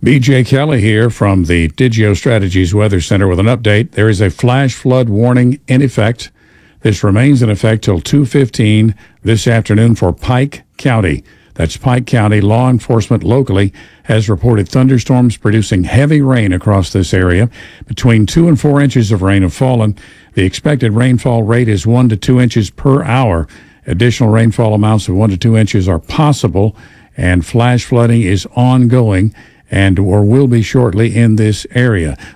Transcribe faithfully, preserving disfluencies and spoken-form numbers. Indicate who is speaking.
Speaker 1: B J Kelly here from the Digio Strategies Weather Center with an update. There is a flash flood warning in effect. This remains in effect till two fifteen this afternoon for Pike County. That's Pike County. Law enforcement locally has reported thunderstorms producing heavy rain across this area. Between two and four inches of rain have fallen. The expected rainfall rate is one to two inches per hour. Additional rainfall amounts of one to two inches are possible, and flash flooding is ongoing and or will be shortly in this area.